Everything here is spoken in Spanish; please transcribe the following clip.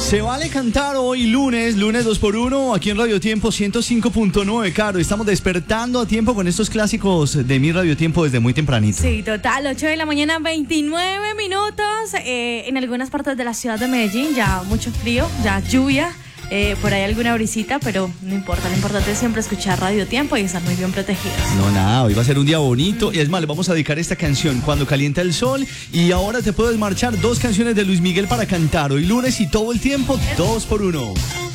Se vale cantar hoy lunes 2x1, aquí en Radio Tiempo 105.9, Caro. Estamos despertando a tiempo con estos clásicos de mi Radio Tiempo desde muy tempranito. Sí, total, 8 de la mañana, 29 minutos. En algunas partes de la ciudad de Medellín ya mucho frío, ya lluvia. Por ahí alguna brisita, pero no importa, lo importante es siempre escuchar Radio Tiempo y estar muy bien protegidos. No, nada, hoy va a ser un día bonito. Y es más, le vamos a dedicar esta canción, Cuando calienta el sol. Y ahora te puedes marchar 2 canciones de Luis Miguel para cantar hoy lunes y todo el tiempo, 2x1.